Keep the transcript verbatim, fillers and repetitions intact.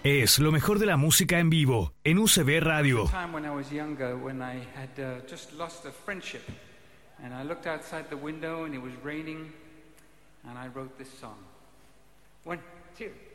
Es lo mejor de la música en vivo en U C B Radio. Time when I was younger, when I had uh, just lost a friendship, and I looked outside the window and it was raining, and I wrote this song. One, two.